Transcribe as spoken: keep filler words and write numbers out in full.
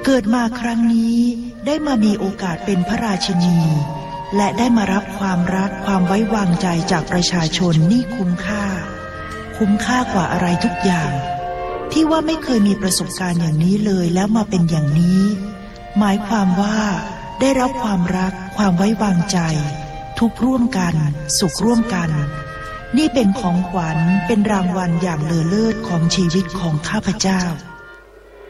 กิดมาครั้งนี้ได้มามีโอกาสเป็นพระราชินีและได้มารับความรักความไว้วางใจจากประชาชนนี่คุ้มค่าคุ้มค่ากว่าอะไรทุกอย่างที่ว่าไม่เคยมีประสบการณ์อย่างนี้เลยแล้วมาเป็นอย่างนี้หมายความว่าได้รับความรักความไว้วางใจทุกข์ร่วมกันสุขร่วมกันนี่เป็นของขวัญเป็นรางวัลอย่างเลอเลิศของชีวิตของข้าพเจ้า